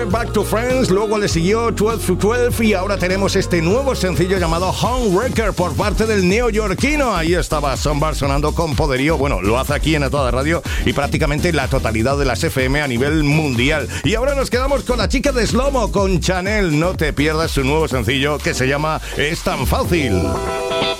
Back to Friends, luego le siguió 12 to 12 y ahora tenemos este nuevo sencillo llamado Homewrecker por parte del neoyorquino. Ahí estaba Sombar sonando con poderío, bueno, lo hace aquí en A Toda Radio y prácticamente la totalidad de las FM a nivel mundial. Y ahora nos quedamos con la chica de Slomo, con Chanel. No te pierdas su nuevo sencillo que se llama Es tan fácil.